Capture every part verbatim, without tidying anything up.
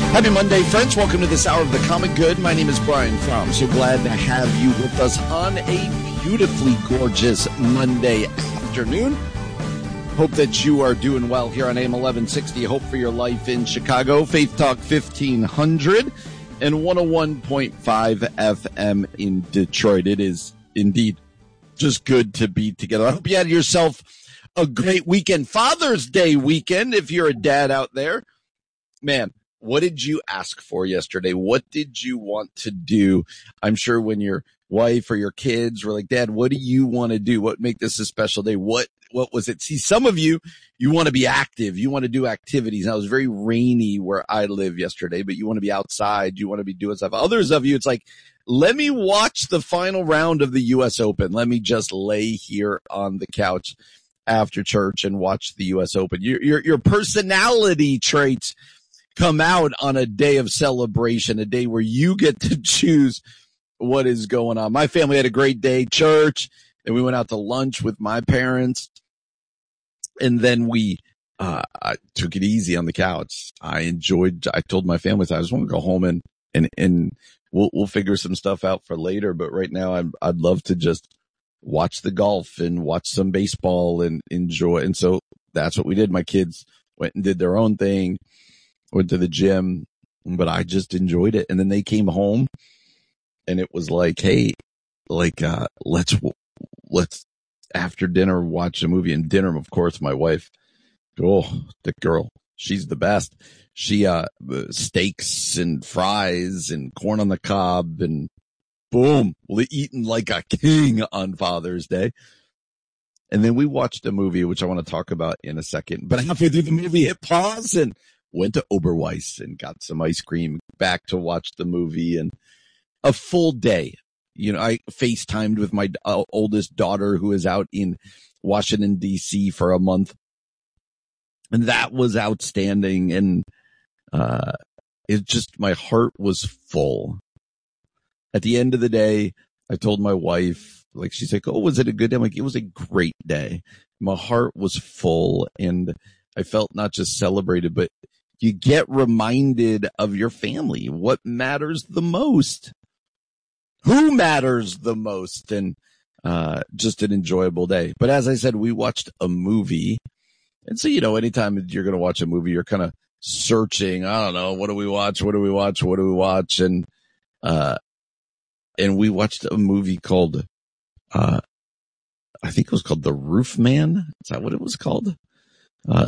Happy Monday, friends. Welcome to this hour of the Comic Good. My name is Brian Fromm. So glad to have you with us on a beautifully gorgeous Monday afternoon. Hope that you are doing well here on A M eleven sixty. Hope for your life in Chicago. Faith Talk fifteen hundred and one oh one point five F M in Detroit. It is indeed just good to be together. I hope you had yourself a great weekend. Father's Day weekend, if you're a dad out there. Man, what did you ask for yesterday? What did you want to do? I'm sure when your wife or your kids were like, Dad, what do you want to do? What make this a special day? What, what was it? See, some of you, you want to be active. You want to do activities. Now, it was very rainy where I live yesterday, but you want to be outside. You want to be doing stuff. Others of you, it's like, let me watch the final round of the U S Open. Let me just lay here on the couch after church and watch the U S Open. Your, your, your personality traits come out on a day of celebration, a day where you get to choose what is going on. My family had a great day, church, and we went out to lunch with my parents. And then we, uh, I took it easy on the couch. I enjoyed, I told my family, I just want to go home and, and, and we'll, we'll figure some stuff out for later. But right now I'm, I'd love to just watch the golf and watch some baseball and enjoy. And so that's what we did. My kids went and did their own thing. Went to the gym, but I just enjoyed it. And then they came home and it was like, hey, like, uh, let's, let's after dinner watch a movie. And dinner, of course, my wife, oh, the girl, she's the best. She, uh, steaks and fries and corn on the cob and boom, eating like a king on Father's Day. And then we watched a movie, which I want to talk about in a second, but halfway through the movie, hit pause and went to Oberweis and got some ice cream, back to watch the movie, and a full day. You know, I FaceTimed with my uh, oldest daughter who is out in Washington, D C for a month. And that was outstanding. And, uh, it just, my heart was full. At the end of the day, I told my wife, like, she's like, oh, was it a good day? I'm like, it was a great day. My heart was full and I felt not just celebrated, but you get reminded of your family, what matters the most, who matters the most, and uh just an enjoyable day. But as I said, we watched a movie. And so, you know, anytime you're going to watch a movie, you're kind of searching, I don't know, what do we watch? What do we watch? What do we watch? And, uh, and we watched a movie called, uh, I think it was called The Roof Man. Is that what it was called? Uh,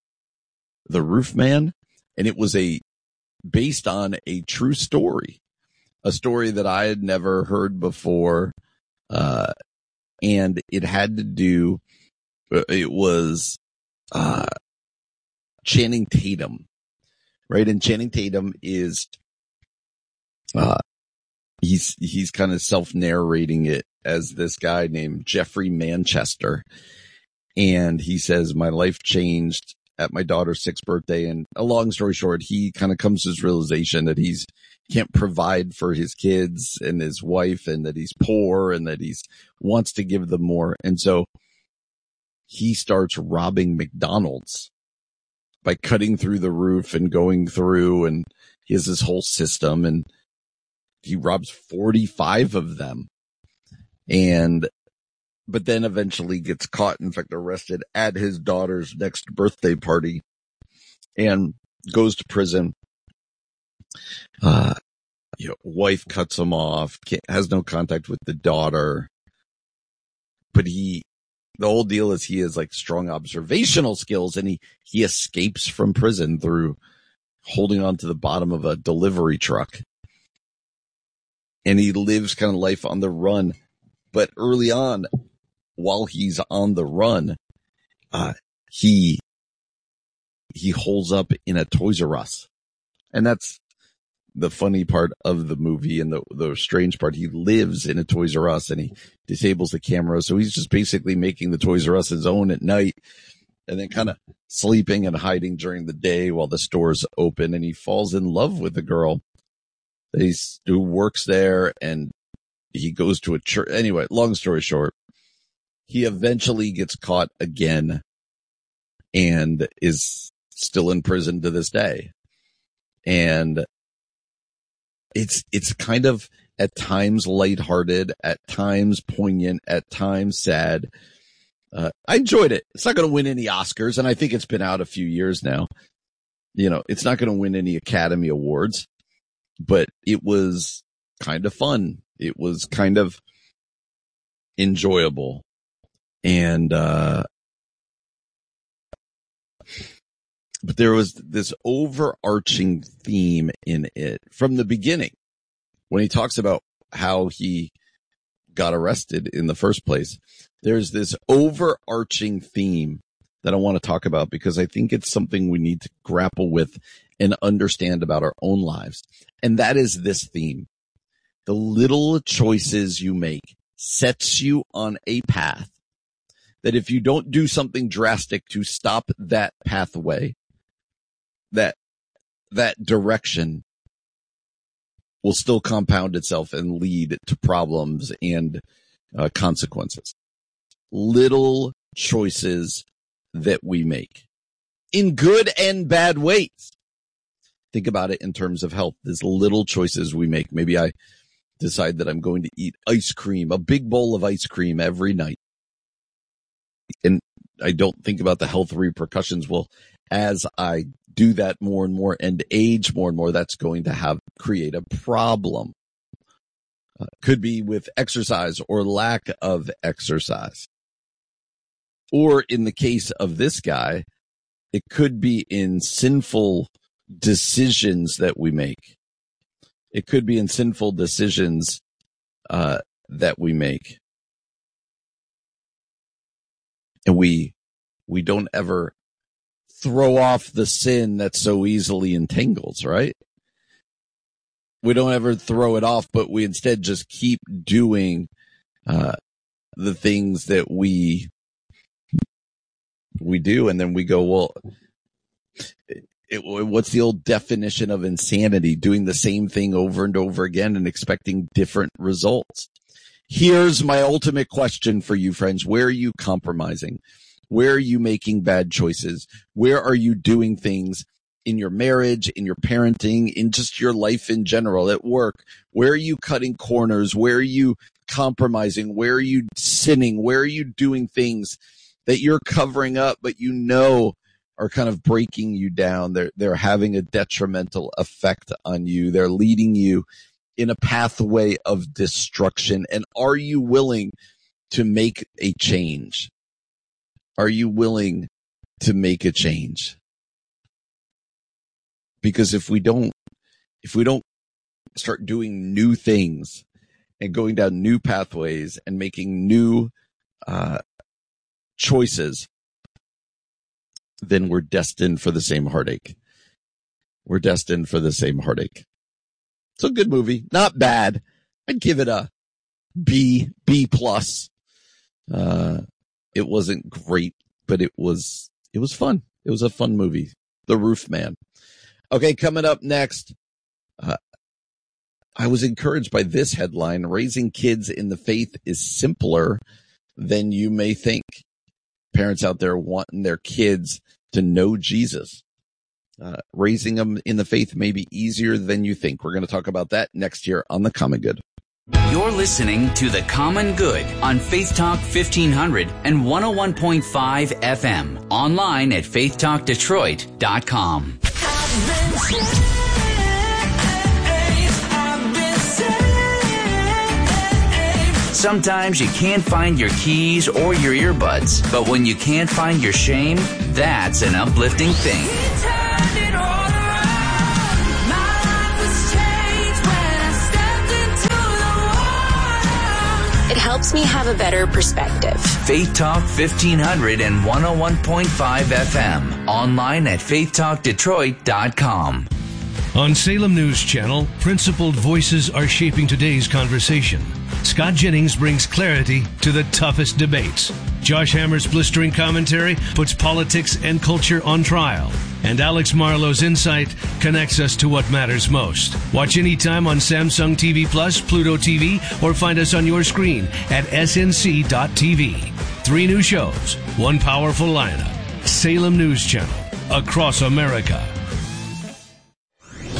The Roof Man. And it was a based on a true story, a story that I had never heard before. Uh, and it had to do, it was, uh, Channing Tatum, right? And Channing Tatum is, uh, he's, he's kind of self-narrating it as this guy named Jeffrey Manchester. And he says, my life changed at my daughter's sixth birthday. And a long story short, he kind of comes to his realization that he's can't provide for his kids and his wife and that he's poor and that he's wants to give them more. And so he starts robbing McDonald's by cutting through the roof and going through, and he has this whole system and he robs forty-five of them. And but then eventually gets caught, in fact, arrested at his daughter's next birthday party and goes to prison. Uh, you know, wife cuts him off, has no contact with the daughter, but he, the whole deal is he has like strong observational skills and he, he escapes from prison through holding on to the bottom of a delivery truck. And he lives kind of life on the run. But early on, while he's on the run, uh, he, he holds up in a Toys R Us. And that's the funny part of the movie and the, the strange part. He lives in a Toys R Us and he disables the camera. So he's just basically making the Toys R Us his own at night and then kind of sleeping and hiding during the day while the store's open. And he falls in love with the girl that he's, who works there, and he goes to a church. Anyway, long story short, he eventually gets caught again and is still in prison to this day. And it's, it's kind of at times lighthearted, at times poignant, at times sad. Uh, I enjoyed it. It's not going to win any Oscars, and I think it's been out a few years now. You know, it's not going to win any Academy Awards, but it was kind of fun. It was kind of enjoyable. And, uh, but there was this overarching theme in it from the beginning when he talks about how he got arrested in the first place. There's this overarching theme that I want to talk about because I think it's something we need to grapple with and understand about our own lives. And that is this theme. The little choices you make sets you on a path that if you don't do something drastic to stop that pathway, that, that direction will still compound itself and lead to problems and uh, consequences. Little choices that we make in good and bad ways. Think about it in terms of health. There's little choices we make. Maybe I decide that I'm going to eat ice cream, a big bowl of ice cream every night. And I don't think about the health repercussions. Well, as I do that more and more and age more and more, that's going to have create a problem. Uh, could be with exercise or lack of exercise. Or in the case of this guy, it could be in sinful decisions that we make. It could be in sinful decisions uh, that we make. And we we don't ever throw off the sin that so easily entangles, right? We don't ever throw it off, but we instead just keep doing uh, the things that we we do, and then we go, well, it, it, what's the old definition of insanity? Doing the same thing over and over again and expecting different results. Here's my ultimate question for you, friends. Where are you compromising? Where are you making bad choices? Where are you doing things in your marriage, in your parenting, in just your life in general, at work? Where are you cutting corners? Where are you compromising? Where are you sinning? Where are you doing things that you're covering up, but you know are kind of breaking you down? They're, they're having a detrimental effect on you. They're leading you in a pathway of destruction. And are you willing to make a change? Are you willing to make a change? Because if we don't, if we don't start doing new things and going down new pathways and making new, uh, choices, then we're destined for the same heartache. We're destined for the same heartache. It's a good movie. Not bad. I'd give it a B, B plus. Uh, it wasn't great, but it was, it was fun. It was a fun movie. The Roof Man. Okay. Coming up next, uh, I was encouraged by this headline. Raising kids in the faith is simpler than you may think. Parents out there wanting their kids to know Jesus. Uh, raising them in the faith may be easier than you think. We're going to talk about that next year on The Common Good. You're listening to The Common Good on Faith Talk fifteen hundred and one oh one point five F M. Online at faith talk detroit dot com. Sometimes you can't find your keys or your earbuds, but when you can't find your shame, that's an uplifting thing. It helps me have a better perspective. Faith Talk fifteen hundred and one oh one point five F M. Online at faith talk detroit dot com. On Salem News Channel, principled voices are shaping today's conversation. Scott Jennings brings clarity to the toughest debates. Josh Hammer's blistering commentary puts politics and culture on trial. And Alex Marlowe's insight connects us to what matters most. Watch anytime on Samsung T V Plus, Pluto T V, or find us on your screen at S N C dot T V. Three new shows, one powerful lineup. Salem News Channel, across America.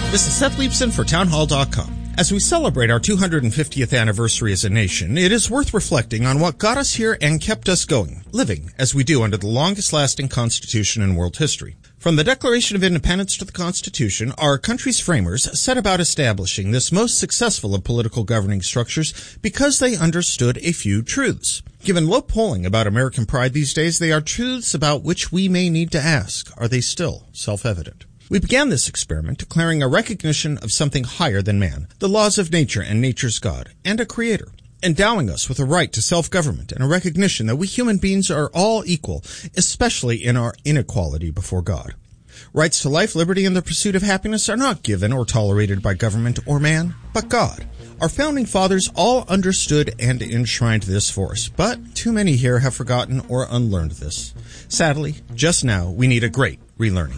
This is Seth Leibson for townhall dot com. As we celebrate our two hundred fiftieth anniversary as a nation, it is worth reflecting on what got us here and kept us going, living as we do under the longest-lasting Constitution in world history. From the Declaration of Independence to the Constitution, our country's framers set about establishing this most successful of political governing structures because they understood a few truths. Given low polling about American pride these days, they are truths about which we may need to ask, are they still self-evident? We began this experiment declaring a recognition of something higher than man, the laws of nature and nature's God, and a creator, endowing us with a right to self-government and a recognition that we human beings are all equal, especially in our inequality before God. Rights to life, liberty, and the pursuit of happiness are not given or tolerated by government or man, but God. Our founding fathers all understood and enshrined this for us, but too many here have forgotten or unlearned this. Sadly, just now, we need a great relearning.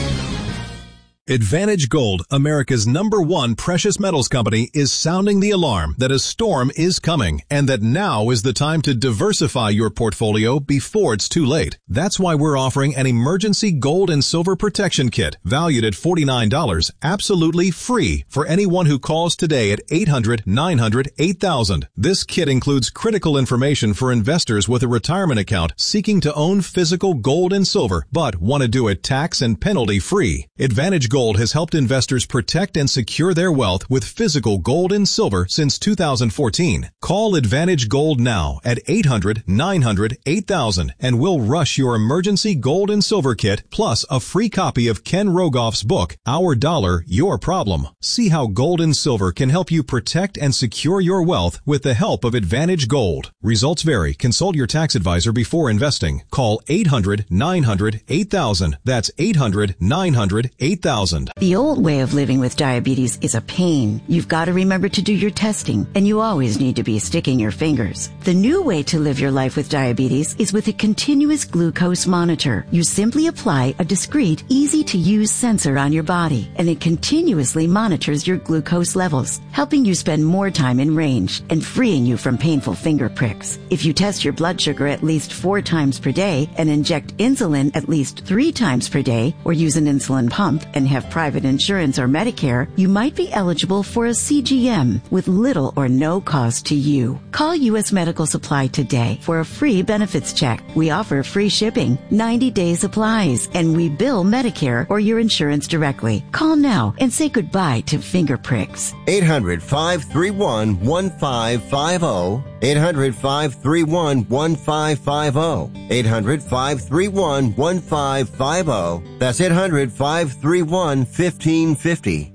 Advantage Gold, America's number one precious metals company, is sounding the alarm that a storm is coming and that now is the time to diversify your portfolio before it's too late. That's why we're offering an emergency gold and silver protection kit valued at forty-nine dollars, absolutely free for anyone who calls today at eight hundred, nine hundred, eight thousand. This kit includes critical information for investors with a retirement account seeking to own physical gold and silver but want to do it tax and penalty free. Advantage Gold Gold has helped investors protect and secure their wealth with physical gold and silver since two thousand fourteen. Call Advantage Gold now at eight hundred, nine hundred, eight thousand and we'll rush your emergency gold and silver kit plus a free copy of Ken Rogoff's book, Our Dollar, Your Problem. See how gold and silver can help you protect and secure your wealth with the help of Advantage Gold. Results vary. Consult your tax advisor before investing. Call eight hundred, nine hundred, eight thousand. That's eight hundred, nine hundred, eight thousand. The old way of living with diabetes is a pain. You've got to remember to do your testing, and you always need to be sticking your fingers. The new way to live your life with diabetes is with a continuous glucose monitor. You simply apply a discreet, easy-to-use sensor on your body, and it continuously monitors your glucose levels, helping you spend more time in range and freeing you from painful finger pricks. If you test your blood sugar at least four times per day and inject insulin at least three times per day, or use an insulin pump and have private insurance or Medicare, you might be eligible for a C G M with little or no cost to you. Call U S Medical Supply today for a free benefits check. We offer free shipping, ninety day supplies, and we bill Medicare or your insurance directly. Call now and say goodbye to finger pricks. eight hundred, five three one, one five five zero. eight hundred, five three one, one five five zero. eight hundred, five three one, one five five zero. That's eight hundred, five three one, one five five zero.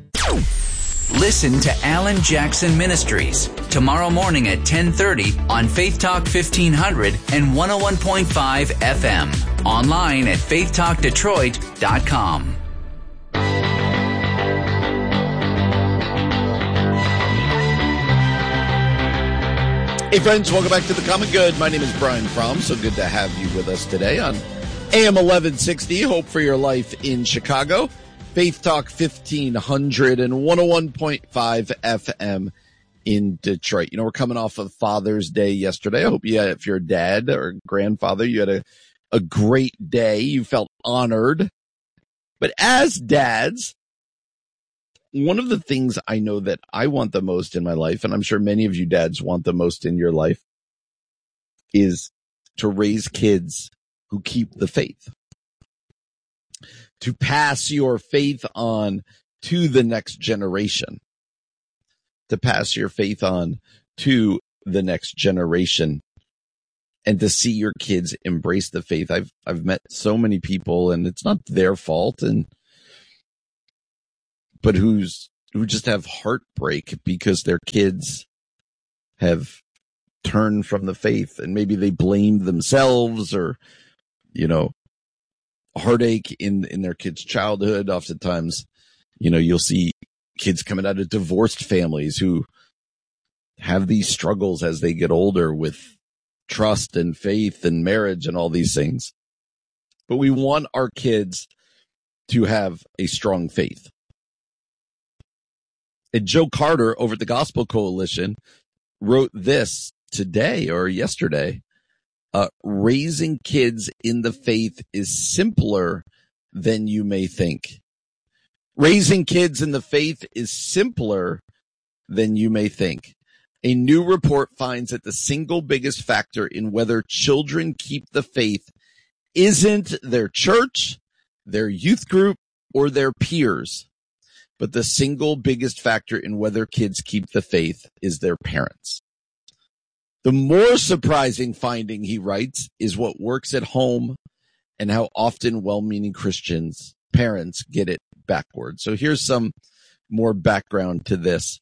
Listen to Alan Jackson Ministries tomorrow morning at ten thirty on Faith Talk fifteen hundred and one oh one point five F M. Online at faith talk detroit dot com. Hey friends, welcome back to The Common Good. My name is Brian Fromm. So good to have you with us today on A M eleven sixty, Hope for Your Life in Chicago. Faith Talk fifteen hundred and one oh one point five F M in Detroit. You know, we're coming off of Father's Day yesterday. I hope you, if you're a dad or grandfather, you had a, a great day. You felt honored. But as dads, one of the things I know that I want the most in my life, and I'm sure many of you dads want the most in your life, is to raise kids who keep the faith. To pass your faith on to the next generation. To pass your faith on to the next generation. And to see your kids embrace the faith. I've, I've met so many people, and it's not their fault, and, but who's, who just have heartbreak because their kids have turned from the faith, and maybe they blame themselves, or, you know, heartache in, in their kids' childhood. Oftentimes, you know, you'll see kids coming out of divorced families who have these struggles as they get older with trust and faith and marriage and all these things. But we want our kids to have a strong faith. And Joe Carter over at the Gospel Coalition wrote this today or yesterday. Uh, raising kids in the faith is simpler than you may think. Raising kids in the faith is simpler than you may think. A new report finds that the single biggest factor in whether children keep the faith isn't their church, their youth group, or their peers, but the single biggest factor in whether kids keep the faith is their parents. The more surprising finding, he writes, is what works at home and how often well-meaning Christians, parents, get it backwards. So here's some more background to this.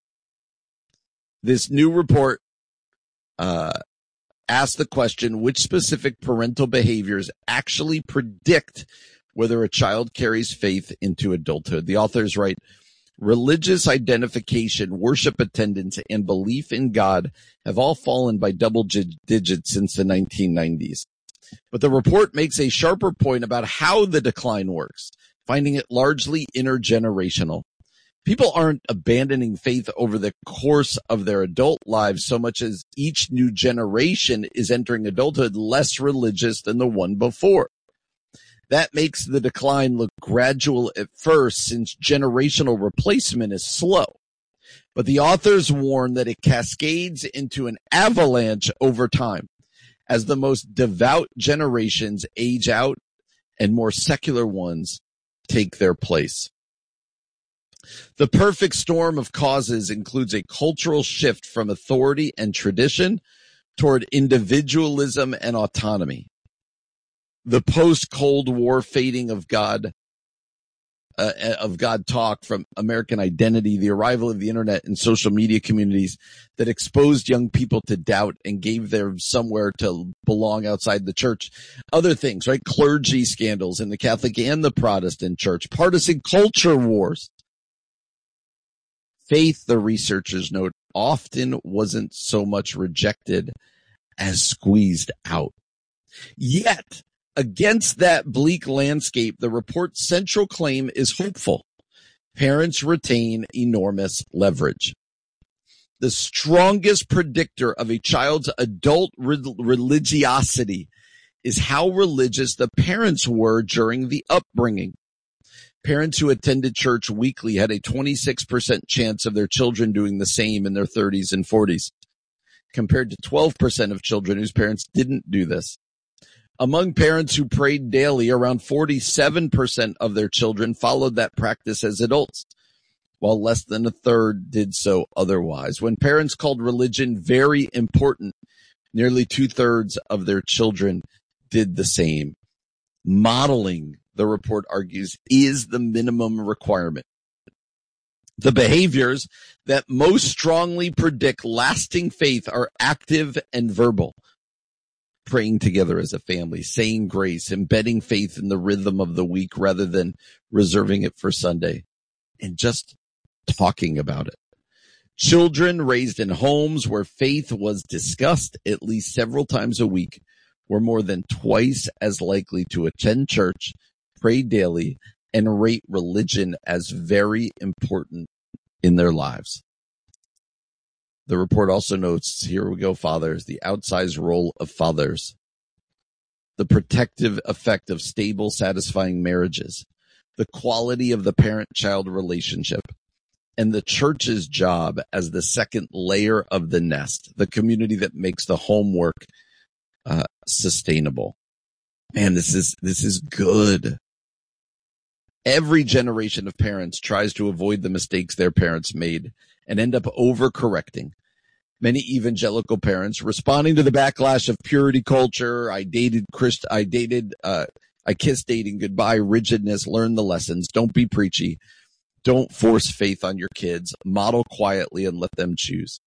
This new report uh, asked the question, which specific parental behaviors actually predict whether a child carries faith into adulthood? The authors write, religious identification, worship attendance, and belief in God have all fallen by double digits since the nineteen nineties. But the report makes a sharper point about how the decline works, finding it largely intergenerational. People aren't abandoning faith over the course of their adult lives so much as each new generation is entering adulthood less religious than the one before. That makes the decline look gradual at first, since generational replacement is slow. But the authors warn that it cascades into an avalanche over time as the most devout generations age out and more secular ones take their place. The perfect storm of causes includes a cultural shift from authority and tradition toward individualism and autonomy. The post-Cold War fading of God, uh, of God talk from American identity, the arrival of the internet and social media communities that exposed young people to doubt and gave them somewhere to belong outside the church. Other things, right? Clergy scandals in the Catholic and the Protestant church, partisan culture wars. Faith, the researchers note, often wasn't so much rejected as squeezed out. Yet, against that bleak landscape, the report's central claim is hopeful. Parents retain enormous leverage. The strongest predictor of a child's adult religiosity is how religious the parents were during the upbringing. Parents who attended church weekly had a twenty-six percent chance of their children doing the same in their thirties and forties, compared to twelve percent of children whose parents didn't do this. Among parents who prayed daily, around forty-seven percent of their children followed that practice as adults, while less than a third did so otherwise. When parents called religion very important, nearly two-thirds of their children did the same. Modeling, the report argues, is the minimum requirement. The behaviors that most strongly predict lasting faith are active and verbal. Praying together as a family, saying grace, embedding faith in the rhythm of the week rather than reserving it for Sunday, and just talking about it. Children raised in homes where faith was discussed at least several times a week were more than twice as likely to attend church, pray daily, and rate religion as very important in their lives. The report also notes, here we go, fathers, the outsized role of fathers, the protective effect of stable, satisfying marriages, the quality of the parent-child relationship, and the church's job as the second layer of the nest, the community that makes the homework uh, sustainable. Man, this is, this is good. Every generation of parents tries to avoid the mistakes their parents made and end up overcorrecting. Many evangelical parents, responding to the backlash of purity culture, I dated Christ, I dated, uh, I kissed dating goodbye, rigidness, learn the lessons, don't be preachy, don't force faith on your kids, model quietly and let them choose.